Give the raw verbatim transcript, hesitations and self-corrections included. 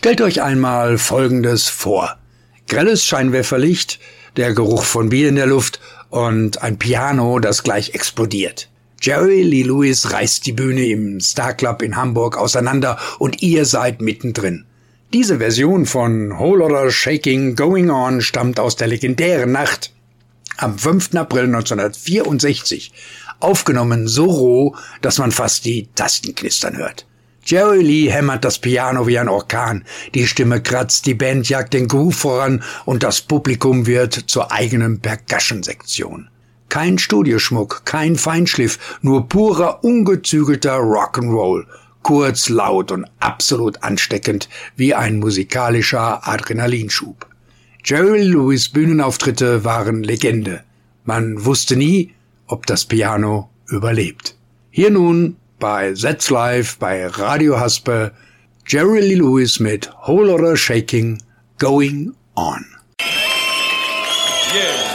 Stellt euch einmal Folgendes vor. Grelles Scheinwerferlicht, der Geruch von Bier in der Luft und ein Piano, das gleich explodiert. Jerry Lee Lewis reißt die Bühne im Star Club in Hamburg auseinander und ihr seid mittendrin. Diese Version von Whole Lotta Shaking Going On stammt aus der legendären Nacht am fünften April neunzehnhundertvierundsechzig, aufgenommen so roh, dass man fast die Tasten knistern hört. Jerry Lee hämmert das Piano wie ein Orkan, die Stimme kratzt, die Band jagt den Groove voran und das Publikum wird zur eigenen Percussion-Sektion. Kein Studioschmuck, kein Feinschliff, nur purer, ungezügelter Rock'n'Roll, kurz, laut und absolut ansteckend wie ein musikalischer Adrenalinschub. Jerry Lewis Bühnenauftritte waren Legende. Man wusste nie, ob das Piano überlebt. Hier nun bei That's Live bei Radio Haspe, Jerry Lee Lewis mit Whole Lotta Shaking Going On. Yeah.